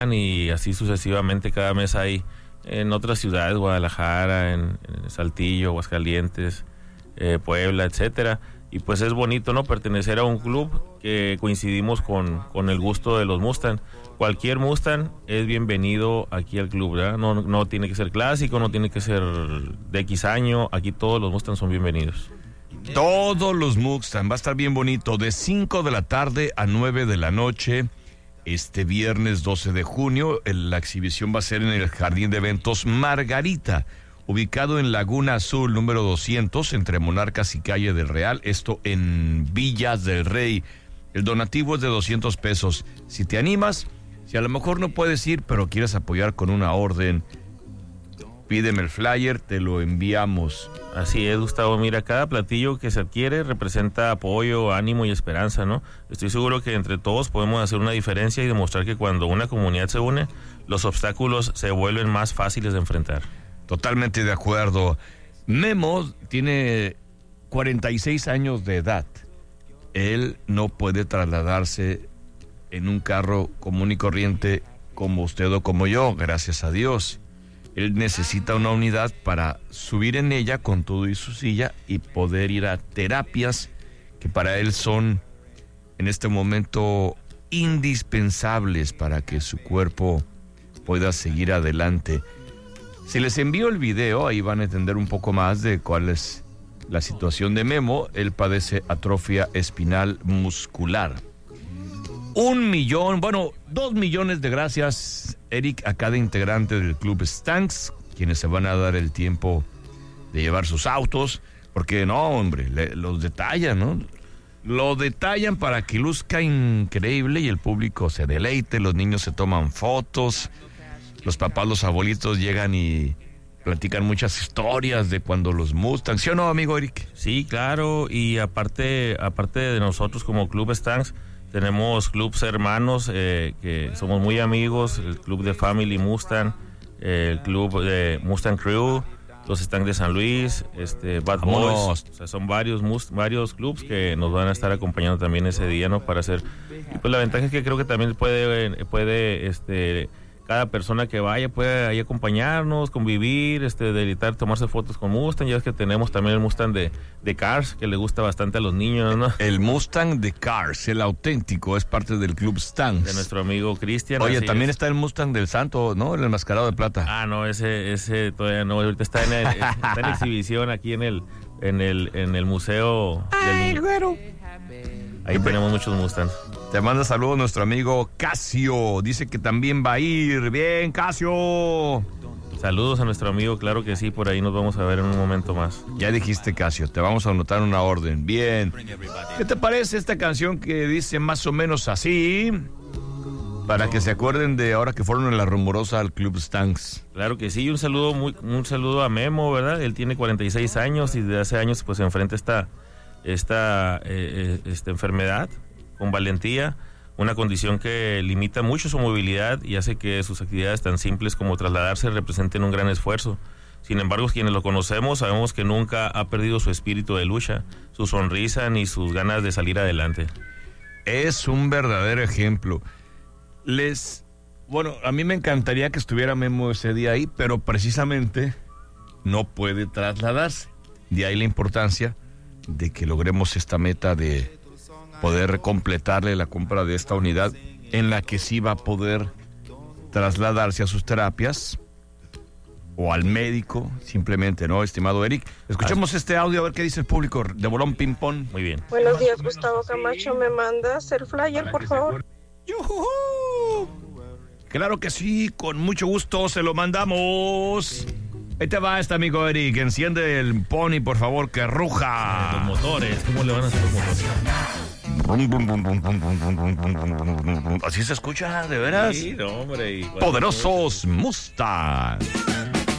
y así sucesivamente. Cada mes hay en otras ciudades, Guadalajara, en Saltillo, Aguascalientes, Puebla, etcétera. Y pues es bonito, ¿no?, pertenecer a un club que coincidimos con el gusto de los Mustang. Cualquier Mustang es bienvenido aquí al club, ¿verdad? No tiene que ser clásico, no tiene que ser de X año. Aquí todos los Mustang son bienvenidos. Todos los Mustang. Va a estar bien bonito. De 5 de la tarde a 9 de la noche. Este viernes 12 de junio. La exhibición va a ser en el Jardín de Eventos Margarita, ubicado en Laguna Azul, número 200, entre Monarcas y Calle del Real, esto en Villas del Rey. El donativo es de 200 pesos. Si te animas, si a lo mejor no puedes ir, pero quieres apoyar con una orden, pídeme el flyer, te lo enviamos. Así es, Gustavo. Mira, cada platillo que se adquiere representa apoyo, ánimo y esperanza, ¿no? Estoy seguro que entre todos podemos hacer una diferencia y demostrar que cuando una comunidad se une, los obstáculos se vuelven más fáciles de enfrentar. Totalmente de acuerdo. Memo tiene 46 años de edad. Él no puede trasladarse en un carro común y corriente como usted o como yo, gracias a Dios. Él necesita una unidad para subir en ella con todo y su silla y poder ir a terapias que para él son en este momento indispensables para que su cuerpo pueda seguir adelante. Si les envío el video, ahí van a entender un poco más de cuál es la situación de Memo. Él padece atrofia espinal muscular. 2 millones de gracias, Eric, a cada integrante del Club Stanks, quienes se van a dar el tiempo de llevar sus autos, porque no, hombre, los detallan, ¿no? Lo detallan para que luzca increíble y el público se deleite, los niños se toman fotos. Los papás, los abuelitos llegan y platican muchas historias de cuando los Mustang. ¿Sí o no, amigo Eric? Sí, claro. Y aparte de nosotros como Club Stanks, tenemos clubs hermanos que somos muy amigos. El Club de Family Mustang, el Club de Mustang Crew, los Stanks de San Luis, Bad Boys. O sea, son varios clubs que nos van a estar acompañando también ese día, ¿no? Para hacer... Y pues la ventaja es que creo que también puede cada persona que vaya puede ahí acompañarnos, convivir, deleitar, tomarse fotos con Mustang. Ya es que tenemos también el Mustang de Cars, que le gusta bastante a los niños, ¿no? El Mustang de Cars, el auténtico, es parte del Club Stanks. De nuestro amigo Cristian. Oye, también está el Mustang del Santo, ¿no? El enmascarado de plata. Ah, no, ese todavía no. Ahorita está en exhibición aquí en el museo. ¡Ay, güero! Ahí tenemos muchos Mustangs. Te manda saludos nuestro amigo Casio. Dice que también va a ir. Bien, Casio. Saludos a nuestro amigo, claro que sí. Por ahí nos vamos a ver en un momento más. Ya dijiste, Casio. Te vamos a anotar una orden. Bien. ¿Qué te parece esta canción que dice más o menos así? Para que se acuerden de ahora que fueron en la rumorosa al Club Stanks. Claro que sí. Un saludo a Memo, ¿verdad? Él tiene 46 años y desde hace años pues se enfrenta esta enfermedad con valentía, una condición que limita mucho su movilidad y hace que sus actividades tan simples como trasladarse representen un gran esfuerzo. Sin embargo, quienes lo conocemos sabemos que nunca ha perdido su espíritu de lucha, su sonrisa ni sus ganas de salir adelante. Es un verdadero ejemplo. A mí me encantaría que estuviera Memo ese día ahí, pero precisamente no puede trasladarse. De ahí la importancia de que logremos esta meta de poder completarle la compra de esta unidad en la que sí va a poder trasladarse a sus terapias o al médico, simplemente, ¿no, estimado Eric? Escuchemos este audio a ver qué dice el público de Bolón Ping Pong. Muy bien. Buenos días, Gustavo Camacho, ¿me mandas el flyer, por favor? ¡Yujú! Claro que sí, con mucho gusto se lo mandamos. Ahí te va amigo Eric, enciende el pony, por favor, que ruja. Los motores, ¿cómo le van a hacer los motores? Así se escucha, de veras. Sí, no, hombre. Poderosos Mustang.